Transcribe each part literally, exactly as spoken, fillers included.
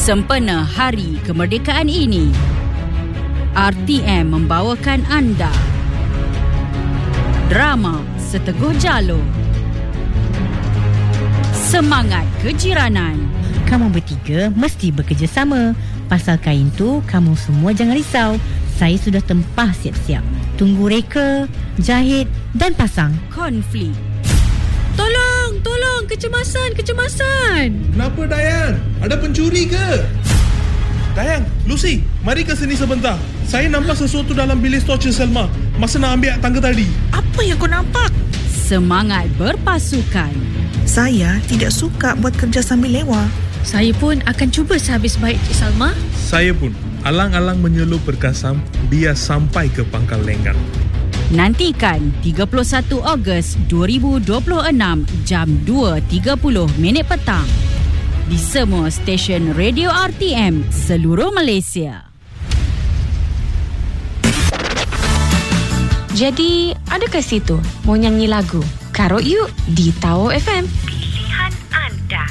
Sempena Hari Kemerdekaan ini, R T M membawakan anda drama Seteguh Jalur, Semangat Kejiranan. Kamu bertiga mesti bekerjasama. Pasal kain tu, kamu semua jangan risau. Saya sudah tempah siap-siap. Tunggu reka, jahit dan pasang. Konflik. Tolong, tolong, kecemasan, kecemasan. Kenapa, Dayang? Ada pencuri ke? Dayang, Lucy, mari ke sini sebentar. Saya nampak sesuatu dalam bilik torture Selma masa nak ambil tangga tadi. Apa yang kau nampak? Semangat berpasukan. Saya tidak suka buat kerja sambil lewa. Saya pun akan cuba sehabis baik, Cik Salma. Saya pun alang-alang menyelup berkasam dia sampai ke Pangkal Lenggang. Nantikan tiga puluh satu Ogos dua ribu dua puluh enam jam dua tiga puluh minit petang di semua stesen radio R T M seluruh Malaysia. Jadi, adakah situ mau nyanyi lagu? Karut yuk di Tawau F M. Pilihan anda.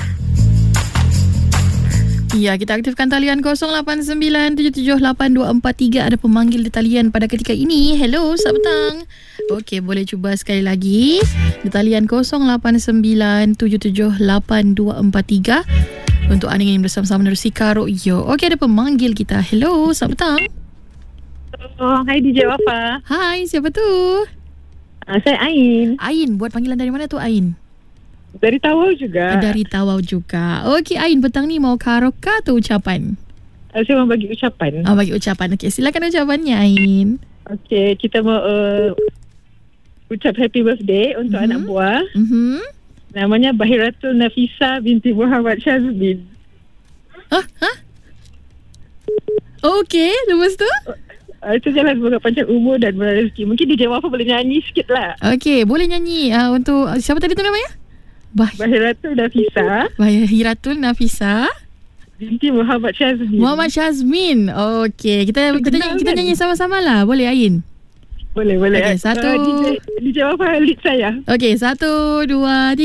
Ya, kita aktifkan talian kosong lapan sembilan tujuh tujuh lapan dua empat tiga. Ada pemanggil di talian pada ketika ini. Hello, selamat petang. Okey, boleh cuba sekali lagi. Di talian kosong lapan sembilan tujuh tujuh lapan dua empat tiga. Untuk anda yang bersama-sama menerusi Karut Yo. Okey, ada pemanggil kita. Hello, selamat petang. Oh, hai D J Wafa. Hai, siapa tu? Uh, saya Ain. Ain, buat panggilan dari mana tu Ain? Dari Tawau juga. Dari Tawau juga. Okey, Ain, petang ni mau karaoke atau ucapan? Uh, saya mau bagi ucapan. Oh, bagi ucapan. Okey, silakan ucapannya, Ain. Okey, kita mau uh, ucap happy birthday untuk mm-hmm. anak buah. Mm-hmm. Namanya Bahiratul Nafisa binti Muhammad Syazmin. Hah? Hah? Okey, lepas tu? Uh, itu jalan semoga panjang umur dan murah rezeki. Mungkin D J Wafa boleh nyanyi sikit lah. Okey, boleh nyanyi. Uh, untuk, uh, siapa tadi tu namanya? Bah- Bahiratul Nafisa Bahiratul Nafisa binti Muhammad Syazmin. Muhammad Syazmin. Okey, kita kita nyanyi, kita nyanyi sama-sama lah. Boleh, Ain? Boleh, boleh. Okey, satu. Uh, D J, D J Wafa lead saya. Okey, satu, dua, tiga.